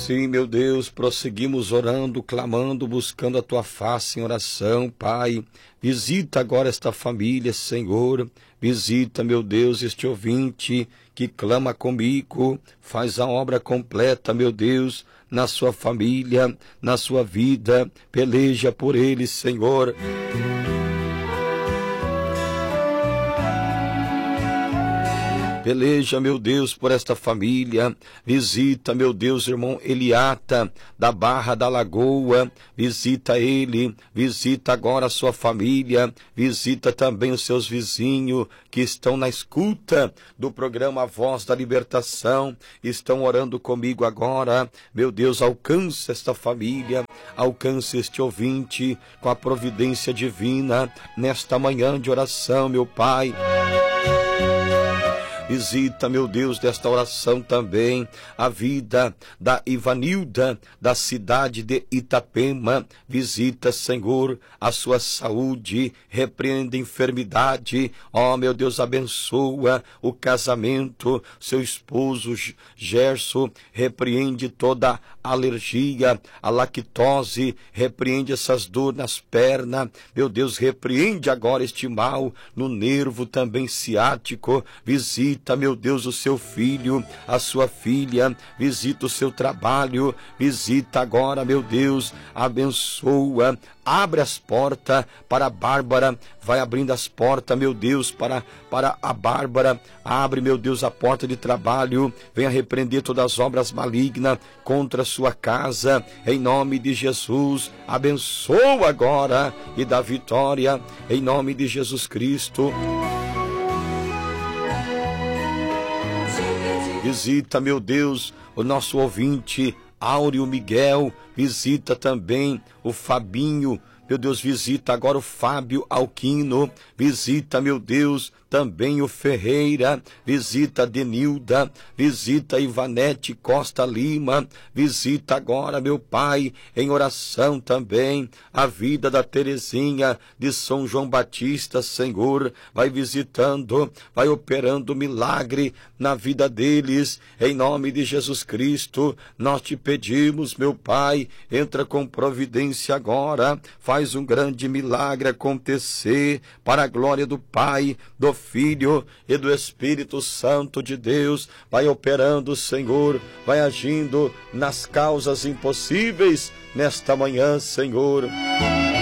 Sim, meu Deus, prosseguimos orando, clamando, buscando a Tua face em oração, Pai. Visita agora esta família, Senhor. Visita, meu Deus, este ouvinte que clama comigo. Faz a obra completa, meu Deus, na sua família, na sua vida. Peleja por ele, Senhor. Peleja, meu Deus, por esta família. Visita, meu Deus, irmão Eliata, da Barra da Lagoa. Visita ele, visita agora a sua família. Visita também os seus vizinhos que estão na escuta do programa Voz da Libertação. Estão orando comigo agora. Meu Deus, alcance esta família, alcance este ouvinte com a providência divina nesta manhã de oração, meu Pai. Visita, meu Deus, desta oração também a vida da Ivanilda, da cidade de Itapema. Visita, Senhor, a sua saúde, repreende a enfermidade. Ó, meu Deus, abençoa o casamento, seu esposo Gerson, repreende toda a alergia, a lactose, repreende essas dores nas pernas. Meu Deus, repreende agora este mal no nervo também ciático. Visita, meu Deus, o seu filho, a sua filha, visita o seu trabalho, visita agora, meu Deus, abençoa, abre as portas para a Bárbara, vai abrindo as portas, meu Deus, para a Bárbara, abre, meu Deus, a porta de trabalho, venha repreender todas as obras malignas contra a sua casa, em nome de Jesus, abençoa agora e dá vitória, em nome de Jesus Cristo. Visita, meu Deus, o nosso ouvinte, Áureo Miguel. Visita também o Fabinho. Meu Deus, visita agora o Fábio Alquino. Visita, meu Deus, também o Ferreira. Visita a Denilda. Visita a Ivanete Costa Lima. Visita agora, meu Pai, em oração também, a vida da Terezinha de São João Batista, Senhor. Vai visitando, vai operando milagre na vida deles. Em nome de Jesus Cristo, nós te pedimos, meu Pai, entra com providência agora. Faz um grande milagre acontecer para a glória do Pai, do Filho e do Espírito Santo de Deus. Vai operando, Senhor, vai agindo nas causas impossíveis nesta manhã, Senhor.